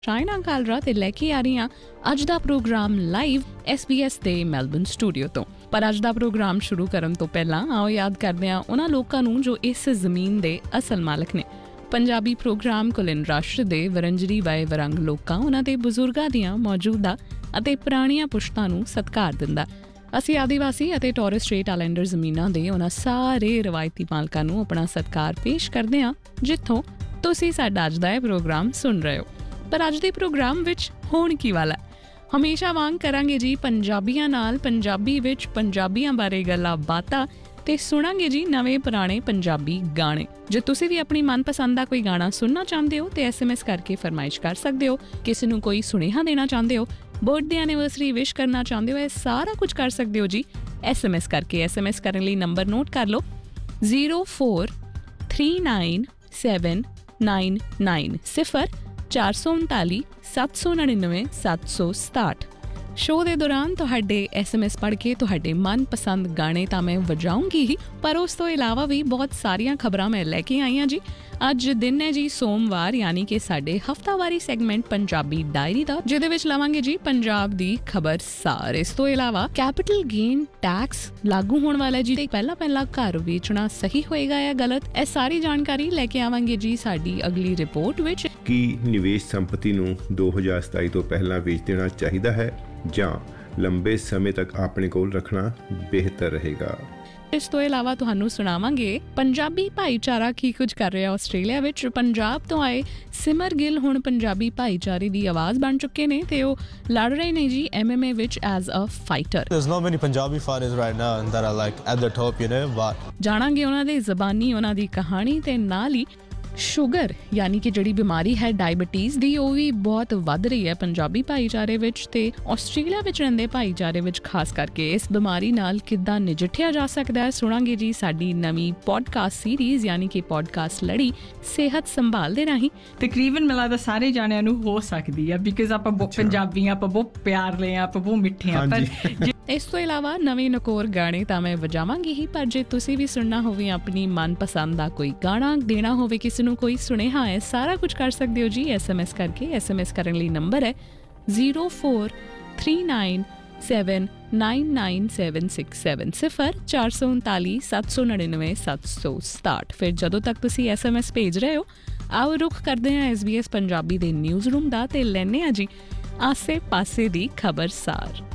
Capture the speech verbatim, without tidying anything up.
ਸ਼ਾਇਨਾ ਕਾਲਰਾ ਤੇ ਲੈ ਕੇ ਆ ਰਹੀ ਹਾਂ ਅੱਜ ਦਾ programme live S B S ਦੇ ਮੈਲਬਨ ਸਟੂਡੀਓ ਤੋਂ। ਪਰ ਅੱਜ ਦਾ ਪ੍ਰੋਗਰਾਮ ਸ਼ੁਰੂ ਕਰਨ ਤੋਂ ਪਹਿਲਾਂ ਆਓ ਯਾਦ ਕਰਦੇ ਹਾਂ ਉਹਨਾਂ ਲੋਕਾਂ ਨੂੰ ਜੋ ਇਸ ਜ਼ਮੀਨ ਦੇ ਅਸਲ ਮਾਲਕ ਨੇ। ਪੰਜਾਬੀ ਪ੍ਰੋਗਰਾਮ ਕੁਲਿਨ ਰਾਸ਼ਟਰ ਦੇ ਵਰੰਜਰੀ ਵਾਏ ਵਰੰਗ ਲੋਕਾਂ, ਉਹਨਾਂ ਦੇ ਬਜ਼ੁਰਗਾਂ ਦੀਆਂ ਮੌਜੂਦਾ ਅਤੇ ਪੁਰਾਣੀਆਂ ਪੁਸ਼ਤਾਂ ਨੂੰ ਸਤਿਕਾਰ ਦਿੰਦਾ। ਅਸੀਂ ਆਦੀਵਾਸੀ ਅਤੇ ਟੋਰਸ ਸਟ੍ਰੇਟ ਆਈਲੈਂਡਰ ਜ਼ਮੀਨਾਂ ਦੇ ਉਹਨਾਂ ਸਾਰੇ ਰਵਾਇਤੀ ਮਾਲਕਾਂ ਨੂੰ ਆਪਣਾ ਸਤਿਕਾਰ ਪੇਸ਼ ਕਰਦੇ ਹਾਂ ਜਿੱਥੋਂ ਤੁਸੀਂ ਸਾਡਾ ਅੱਜ ਦਾ ਇਹ ਪ੍ਰੋਗਰਾਮ ਸੁਣ ਰਹੇ ਹੋ। ਪਰ ਅੱਜ ਦੇ ਪ੍ਰੋਗਰਾਮ ਵਿੱਚ ਹੋਣ ਕੀ ਵਾਲਾ? ਹਮੇਸ਼ਾ ਵਾਂਗ ਕਰਾਂਗੇ ਜੀ ਪੰਜਾਬੀਆਂ ਨਾਲ ਪੰਜਾਬੀ ਵਿੱਚ ਪੰਜਾਬੀਆਂ ਬਾਰੇ ਗੱਲਾਂ ਬਾਤਾਂ ਤੇ ਸੁਣਾਂਗੇ ਜੀ ਨਵੇਂ ਪੁਰਾਣੇ ਪੰਜਾਬੀ ਗਾਣੇ। ਜੇ ਤੁਸੀਂ ਵੀ ਆਪਣੀ ਮਨਪਸੰਦ ਦਾ ਕੋਈ ਗਾਣਾ ਸੁਣਨਾ ਚਾਹੁੰਦੇ ਹੋ ਤੇ ਐਸ ਐਮ ਐਸ ਕਰਕੇ ਫਰਮਾਇਸ਼ ਕਰ ਸਕਦੇ ਹੋ। ਕਿਸੇ ਨੂੰ ਕੋਈ ਸੁਨੇਹਾ ਦੇਣਾ ਚਾਹੁੰਦੇ ਹੋ, ਬਰਥਡੇ ਐਨੀਵਰਸਰੀ ਵਿਸ਼ ਕਰਨਾ ਚਾਹੁੰਦੇ ਹੋ, ਇਹ ਸਾਰਾ ਕੁਝ ਕਰ ਸਕਦੇ ਹੋ ਜੀ ਐਸ ਐਮ ਐਸ ਕਰਕੇ। ਐਸ ਐਮ ਐਸ ਕਰਨ ਲਈ ਨੰਬਰ ਨੋਟ ਕਰ ਲਓ zero four three nine seven nine nine ਸਿਫਰ ਚਾਰ ਸੌ ਉਨਤਾਲੀ ਸੱਤ ਸੌ ਨੜਿਨਵੇਂ ਸੱਤ ਸੌ ਸਤਾਹਠ। ਸ਼ੋਅ ਦੇ ਦੌਰਾਨ ਤੁਹਾਡੇ ਐਸ ਐਮ ਐਸ ਪੜ੍ਹ ਕੇ ਤੁਹਾਡੇ ਮਨਪਸੰਦ ਗਾਣੇ ਤਾਂ ਮੈਂ ਵਜਾਊਂਗੀ ਹੀ, ਪਰ ਉਸ ਤੋਂ ਇਲਾਵਾ ਵੀ ਬਹੁਤ ਸਾਰੀਆਂ ਖਬਰਾਂ ਮੈਂ ਲੈ ਕੇ ਆਈ ਹਾਂ ਜੀ। ਅੱਜ ਦਿਨ ਹੈ ਜੀ ਸੋਮਵਾਰ, ਯਾਨੀ ਕਿ ਸਾਡੇ ਹਫ਼ਤਾਵਾਰੀ ਸੈਗਮੈਂਟ ਪੰਜਾਬੀ ਡਾਇਰੀ ਦਾ, ਜਿਹਦੇ ਵਿੱਚ ਲਵਾਂਗੇ ਜੀ ਪੰਜਾਬ ਦੀ ਖਬਰ ਸਾਰ। ਇਸ ਤੋਂ ਇਲਾਵਾ ਕੈਪੀਟਲ ਗੇਨ ਟੈਕਸ ਲਾਗੂ ਹੋਣ ਵਾਲਾ ਜੀ, ਤੇ ਪਹਿਲਾਂ ਪਹਿਲਾਂ ਘਰ ਵੇਚਣਾ ਸਹੀ ਹੋਏਗਾ ਜਾਂ ਗਲਤ, ਇਹ ਸਾਰੀ ਜਾਣਕਾਰੀ ਲੈ ਕੇ ਆਵਾਂਗੇ ਜੀ ਸਾਡੀ ਅਗਲੀ ਰਿਪੋਰਟ ਵਿੱਚ। ਕੀ ਨਿਵੇਸ਼ ਸੰਪਤੀ ਨੂੰ ਦੋ ਹਜ਼ਾਰ ਸਤਾਈ ਤੋਂ ਪਹਿਲਾਂ ਵੇਚ ਦੇਣਾ ਚਾਹੀਦਾ ਹੈ ਜਾਂ ਲੰਬੇ ਸਮੇਂ ਤੱਕ ਆਪਣੇ ਕੋਲ ਰੱਖਣਾ ਬਿਹਤਰ ਰਹੇਗਾ? ਇਸ ਤੋਂ ਇਲਾਵਾ ਤੁਹਾਨੂੰ ਸੁਣਾਵਾਂਗੇ ਪੰਜਾਬੀ ਭਾਈਚਾਰਾ ਕੀ ਕੁਝ ਕਰ ਰਿਹਾ ਆਸਟ੍ਰੇਲੀਆ ਵਿੱਚ। ਪੰਜਾਬ ਤੋਂ ਆਏ ਸਿਮਰ ਗਿੱਲ ਹੁਣ ਪੰਜਾਬੀ ਭਾਈਚਾਰੇ ਦੀ ਆਵਾਜ਼ ਬਣ ਚੁੱਕੇ ਨੇ ਤੇ ਉਹ ਲੜ ਰਹੇ ਨੇ ਜੀ ਐਮ ਐਮ ਏ ਵਿੱਚ as a fighter. There's not many Punjabi fighters right now that are like at the top, you know, but ਜਾਣਾਂਗੇ ਉਹਨਾਂ ਦੀ ਜ਼ਬਾਨੀ, ਉਹਨਾਂ ਦੀ ਕਹਾਣੀ ਤੇ ਨਾਲ ਹੀ ਸ਼ੂਗਰ ਯਾਨੀ ਕਿ ਜਿਹੜੀ ਬਿਮਾਰੀ ਹੈ ਡਾਇਬਟੀਜ਼ ਦੀ, ਉਹ ਵੀ ਬਹੁਤ ਵੱਧ ਰਹੀ ਹੈ ਪੰਜਾਬੀ ਭਾਈਚਾਰੇ ਵਿੱਚ ਤੇ ਆਸਟ੍ਰੇਲੀਆ ਵਿੱਚ ਰਹਿੰਦੇ ਭਾਈਚਾਰੇ ਵਿੱਚ ਖਾਸ ਕਰਕੇ। ਇਸ ਬਿਮਾਰੀ ਨਾਲ ਕਿੱਦਾਂ ਨਜਿੱਠਿਆ ਜਾ ਸਕਦਾ ਹੈ ਸੁਣਾਂਗੇ ਜੀ ਸਾਡੀ ਨਵੀਂ ਪੋਡਕਾਸਟ ਸੀਰੀਜ਼ ਯਾਨੀ ਕਿ ਪੋਡਕਾਸਟ ਲੜੀ ਸਿਹਤ ਸੰਭਾਲ ਦੇ ਰਾਹੀਂ। ਤਕਰੀਬਨ ਮਿਲਾ ਤਾਂ ਸਾਰੇ ਜਾਣਿਆਂ ਨੂੰ ਹੋ ਸਕਦੀ ਆ, ਬਿਕਾਜ਼ ਆਪਾਂ ਬਹੁਤ ਪੰਜਾਬੀ ਆ, ਆਪਾਂ ਬਹੁਤ ਪਿਆਰਲੇ ਆ, ਆਪਾਂ ਬਹੁਤ ਮਿੱਠੇ ਆ। ਪਰ ਇਸ ਤੋਂ ਇਲਾਵਾ ਨਵੇਂ ਨਕੋਰ ਗਾਣੇ ਤਾਂ ਮੈਂ ਵਜਾਵਾਂਗੀ ਹੀ, ਪਰ ਜੇ ਤੁਸੀਂ ਵੀ ਸੁਣਨਾ ਹੋਵੇ ਆਪਣੀ ਮਨਪਸੰਦ ਦਾ ਕੋਈ ਗਾਣਾ, ਦੇਣਾ ਹੋਵੇ ਕਿਸੇ ਨੂੰ ਕੋਈ ਸੁਨੇਹਾ, ਹੈ ਸਾਰਾ ਕੁਝ ਕਰ ਸਕਦੇ ਹੋ ਜੀ ਐਸ ਐਮ ਐਸ ਕਰਕੇ। ਐਸ ਐਮ ਐਸ ਕਰਨ ਲਈ ਨੰਬਰ ਹੈ zero four three nine seven nine nine seven six seven ਸਿਫਰ ਚਾਰ ਸੌ ਉਨਤਾਲੀ ਸੱਤ ਸੌ ਨੜਿਨਵੇਂ ਸੱਤ ਸੌ ਸਤਾਹਠ। ਫਿਰ ਜਦੋਂ ਤੱਕ ਤੁਸੀਂ ਐਸ ਐਮ ਐਸ ਭੇਜ ਰਹੇ ਹੋ, ਆਓ ਰੁਖ ਕਰਦੇ ਹਾਂ ਐਸ ਬੀ ਐਸ ਪੰਜਾਬੀ ਦੇ ਨਿਊਜ਼ ਰੂਮ ਦਾ ਤੇ ਲੈਂਦੇ ਹਾਂ ਜੀ ਆਸੇ ਪਾਸੇ ਦੀ ਖਬਰ ਸਾਰ।